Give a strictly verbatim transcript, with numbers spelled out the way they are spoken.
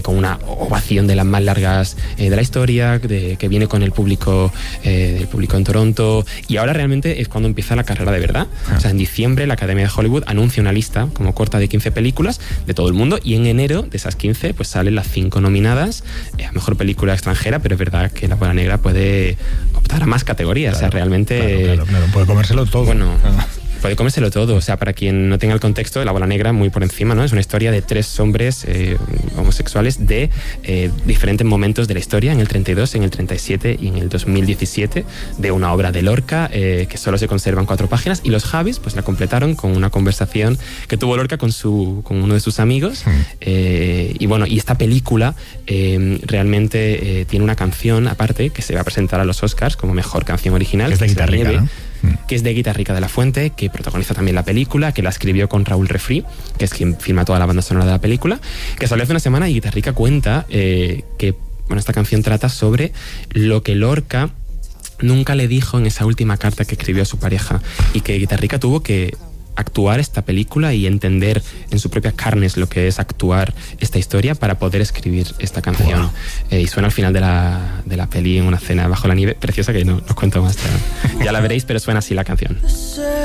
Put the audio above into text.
con una ovación de las más largas eh, de la historia, de, que viene con el público eh, del público en Toronto, y ahora realmente es cuando empieza la carrera de verdad. Ah. O sea, en diciembre la Academia de Hollywood anuncia una lista como corta de quince películas de todo el mundo, y en enero de esas quince pues salen las cinco nominadas eh, a mejor película extranjera, pero es verdad que La Bola Negra puede optar a más categorías. Claro, o sea, realmente claro, claro, claro, puede comérselo todo. Bueno, ah. puede comérselo todo. O sea, para quien no tenga el contexto, La Bola Negra, muy por encima, ¿no? Es una historia de tres hombres eh, homosexuales de eh, diferentes momentos de la historia, en el treinta y dos, en el treinta y siete y en el dos mil diecisiete, de una obra de Lorca eh, que solo se conservan cuatro páginas, y los Javis pues la completaron con una conversación que tuvo Lorca con, su, con uno de sus amigos. Mm. Eh, y bueno, y esta película eh, realmente eh, tiene una canción aparte que se va a presentar a los Oscars como mejor canción original. Es de Guitarra Rica, ¿no? Que es de Guitarrica de la Fuente, que protagoniza también la película, que la escribió con Raúl Refri, que es quien firma toda la banda sonora de la película, que salió hace una semana, y Guitarrica cuenta eh, que bueno, esta canción trata sobre lo que Lorca nunca le dijo en esa última carta que escribió a su pareja, y que Guitarrica tuvo que actuar esta película y entender en sus propias carnes lo que es actuar esta historia para poder escribir esta canción. Wow. Eh, y suena al final de la, de la peli en una cena bajo la nieve, preciosa, que no os cuento más. Ya la veréis, pero suena así la canción.